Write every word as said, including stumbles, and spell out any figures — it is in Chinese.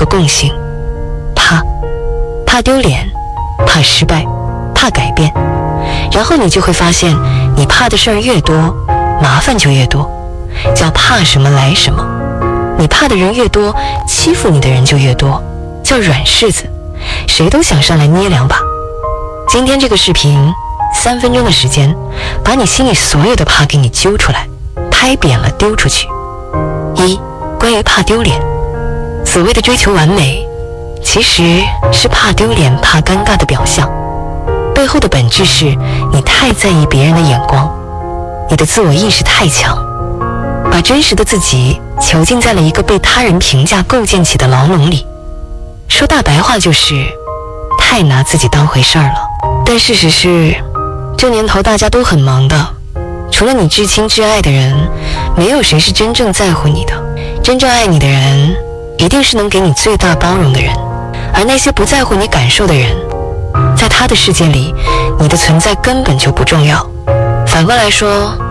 个共性，怕，怕丢脸，怕失败，怕改变。然后你就会发现，你怕的事儿越多，麻烦就越多，叫怕什么来什么。你怕的人越多，欺负你的人就越多，叫软柿子，谁都想上来捏两把。今天这个视频三分钟的时间，把你心里所有的怕给你揪出来，拍扁了丢出去。一，关于怕丢脸。所谓的追求完美，其实是怕丢脸怕尴尬的表象，背后的本质是你太在意别人的眼光，你的自我意识太强，把真实的自己囚禁在了一个被他人评价构建起的牢笼里。说大白话就是太拿自己当回事儿了。但事实是，这年头大家都很忙的，除了你至亲至爱的人，没有谁是真正在乎你的。真正爱你的人，一定是能给你最大包容的人，而那些不在乎你感受的人，在他的世界里，你的存在根本就不重要。反过来说，